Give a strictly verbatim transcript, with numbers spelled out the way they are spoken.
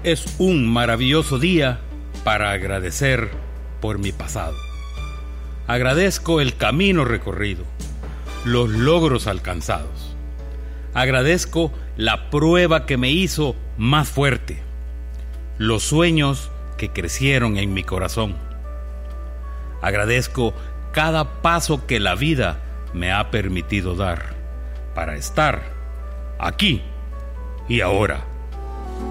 Es un maravilloso día para agradecer por mi pasado. Agradezco el camino recorrido, los logros alcanzados. Agradezco la prueba que me hizo más fuerte, los sueños que crecieron en mi corazón. Agradezco cada paso que la vida me ha permitido dar para estar aquí y ahora.